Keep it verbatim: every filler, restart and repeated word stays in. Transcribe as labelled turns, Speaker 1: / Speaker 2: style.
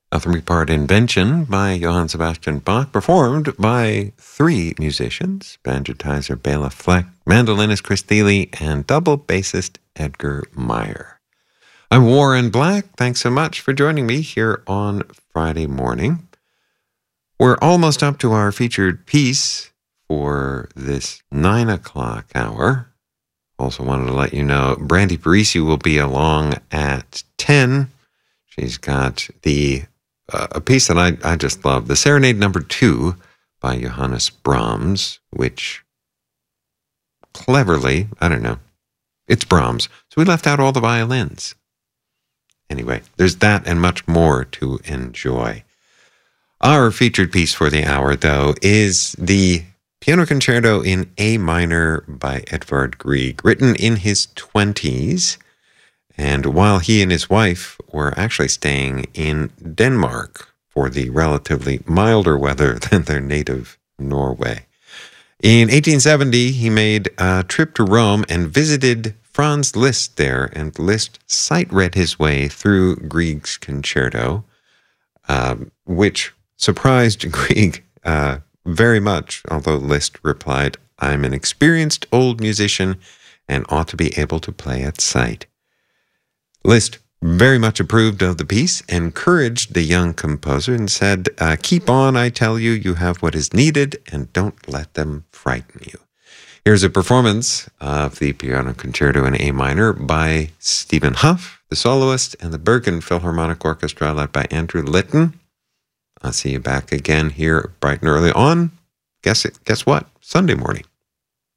Speaker 1: A three-part invention by Johann Sebastian Bach, performed by three musicians, banjotizer Bela Fleck, mandolinist Chris Thile, and double bassist Edgar Meyer. I'm Warren Black. Thanks so much for joining me here on Friday morning. We're almost up to our featured piece for this nine o'clock hour. Also wanted to let you know Brandy Parisi will be along at ten. She's got the uh, a piece that I, I just love, the Serenade Number Two by Johannes Brahms, which cleverly, I don't know, it's Brahms, so we left out all the violins. Anyway, there's that and much more to enjoy. Our featured piece for the hour, though, is the Piano Concerto in A minor by Edvard Grieg, written in his twenties, and while he and his wife were actually staying in Denmark for the relatively milder weather than their native Norway. In eighteen seventy, he made a trip to Rome and visited Franz Liszt there, and Liszt sight-read his way through Grieg's concerto, um, which surprised Grieg uh, very much, although Liszt replied, "I'm an experienced old musician and ought to be able to play at sight." Liszt very much approved of the piece, encouraged the young composer, and said, uh, "Keep on, I tell you, you have what is needed, and don't let them frighten you." Here's a performance of the Piano Concerto in A minor by Stephen Hough, the soloist, and the Bergen Philharmonic Orchestra, led by Andrew Litton. I'll see you back again here bright and early on, guess it, guess what, Sunday morning.